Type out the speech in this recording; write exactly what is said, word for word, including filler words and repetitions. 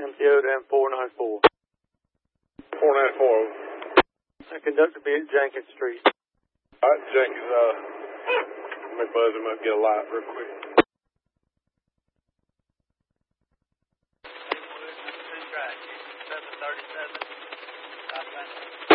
M T O to M four nine four. four nine four. And conductor be at Jenkins Street. All right, Jenkins, uh, let me buzz him up, get a light real quick. seven thirty-seven.